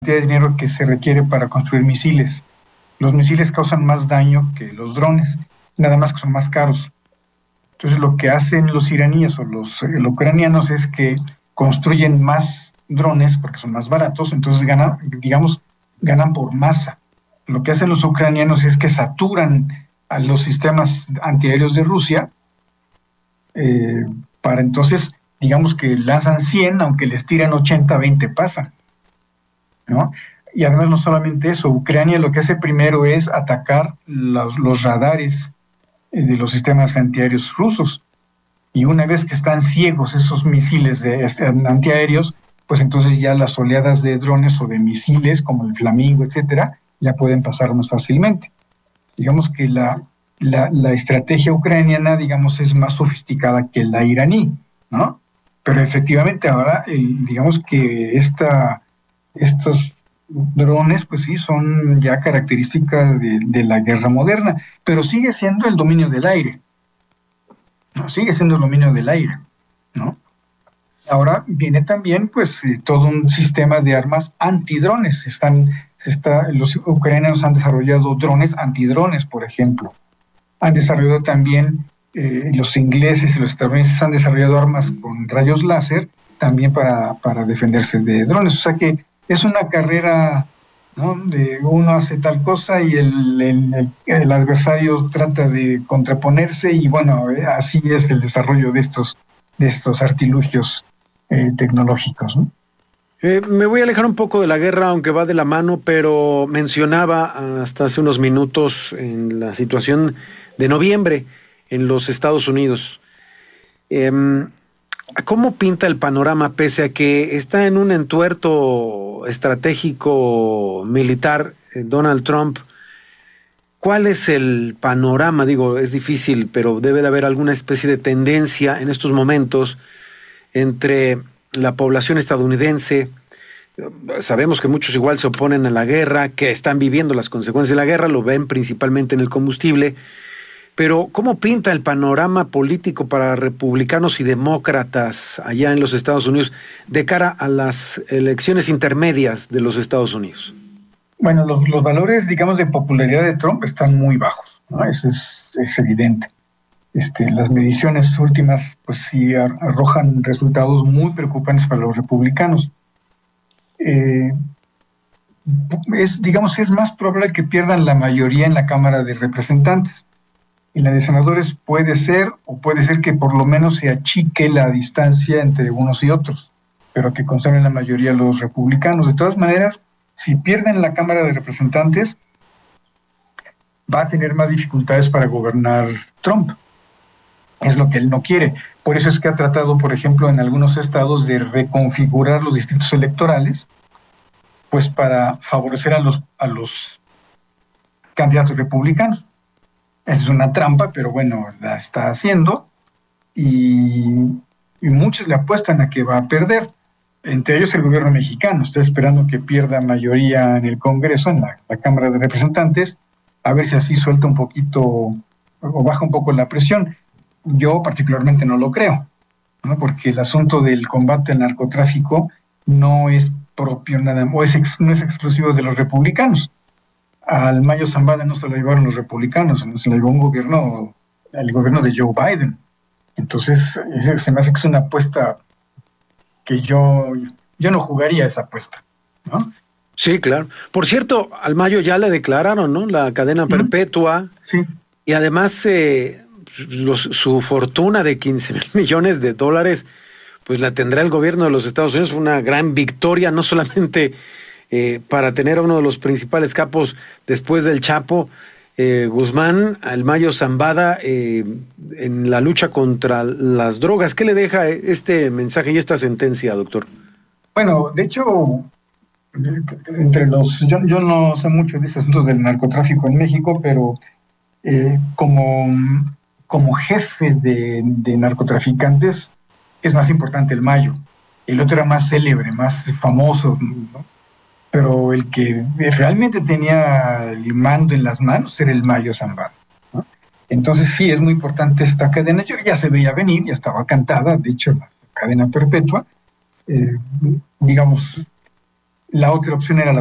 de dinero que se requiere para construir misiles. Los misiles causan más daño que los drones, nada más que son más caros. Entonces lo que hacen los iraníes o los ucranianos es que construyen más drones porque son más baratos, entonces ganan por masa. Lo que hacen los ucranianos es que saturan a los sistemas antiaéreos de Rusia para entonces, digamos que lanzan 100, aunque les tiran 80, 20 pasan, ¿no? Y además no solamente eso, Ucrania lo que hace primero es atacar los radares de los sistemas antiaéreos rusos. Y una vez que están ciegos esos misiles antiaéreos, pues entonces ya las oleadas de drones o de misiles, como el Flamingo, etcétera, ya pueden pasar más fácilmente. Digamos que la estrategia ucraniana, digamos, es más sofisticada que la iraní, ¿no? Pero efectivamente ahora, digamos que estos drones, pues sí, son ya características de la guerra moderna, pero sigue siendo el dominio del aire, ¿no? Sigue siendo el dominio del aire, ¿no? Ahora viene también, pues, todo un sistema de armas antidrones. Los ucranianos han desarrollado drones antidrones, por ejemplo. Han desarrollado también, los ingleses y los estadounidenses han desarrollado armas con rayos láser también para defenderse de drones. O sea que es una carrera, ¿no? De uno hace tal cosa y el adversario trata de contraponerse y bueno, así es el desarrollo de estos artilugios tecnológicos, ¿no? Me voy a alejar un poco de la guerra, aunque va de la mano, pero mencionaba hasta hace unos minutos en la situación de noviembre en los Estados Unidos. ¿Cómo pinta el panorama pese a que está en un entuerto estratégico militar Donald Trump? ¿Cuál es el panorama? Digo, es difícil, pero debe de haber alguna especie de tendencia en estos momentos entre la población estadounidense. Sabemos que muchos igual se oponen a la guerra, que están viviendo las consecuencias de la guerra, lo ven principalmente en el combustible, pero ¿cómo pinta el panorama político para republicanos y demócratas allá en los Estados Unidos de cara a las elecciones intermedias de los Estados Unidos? Bueno, los valores, digamos, de popularidad de Trump están muy bajos, ¿no? Eso es evidente. Las mediciones últimas, pues sí, arrojan resultados muy preocupantes para los republicanos. Es más probable que pierdan la mayoría en la Cámara de Representantes. En la de senadores puede ser que por lo menos se achique la distancia entre unos y otros, pero que conserven la mayoría los republicanos. De todas maneras, si pierden la Cámara de Representantes, va a tener más dificultades para gobernar Trump. Es lo que él no quiere. Por eso es que ha tratado, por ejemplo, en algunos estados de reconfigurar los distritos electorales, pues para favorecer a los candidatos republicanos. Esa es una trampa, pero bueno, la está haciendo y muchos le apuestan a que va a perder. Entre ellos el gobierno mexicano está esperando que pierda mayoría en el Congreso, en la Cámara de Representantes, a ver si así suelta un poquito o baja un poco la presión. Yo particularmente no lo creo, ¿no? Porque el asunto del combate al narcotráfico no es propio nada más, no es exclusivo de los republicanos. Al Mayo Zambada no se lo llevaron los republicanos, se lo llevó el gobierno de Joe Biden. Entonces, se me hace que es una apuesta que yo no jugaría esa apuesta, ¿no? Sí, claro. Por cierto, al Mayo ya le declararon, ¿no?, la cadena perpetua. Sí. Y además su fortuna de 15 millones de dólares, pues la tendrá el gobierno de los Estados Unidos. Fue una gran victoria, no solamente para tener a uno de los principales capos después del Chapo, Guzmán, al Mayo Zambada, en la lucha contra las drogas. ¿Qué le deja este mensaje y esta sentencia, doctor? Bueno, de hecho, yo no sé mucho de ese asunto del narcotráfico en México, pero como jefe de narcotraficantes es más importante el Mayo. El otro era más célebre, más famoso, ¿no? Pero el que realmente tenía el mando en las manos era el Mayo Zambada, ¿no? Entonces sí, es muy importante esta cadena. Yo ya se veía venir, ya estaba cantada, de hecho, la cadena perpetua. Digamos, La otra opción era la